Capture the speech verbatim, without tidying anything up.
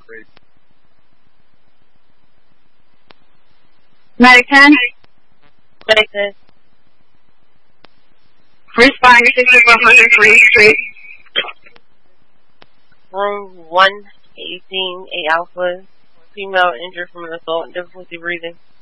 Medic ten. Medic ten. Respond to one hundred three Street. Room one eighteen, A Alpha. Female injured from an assault and difficulty breathing.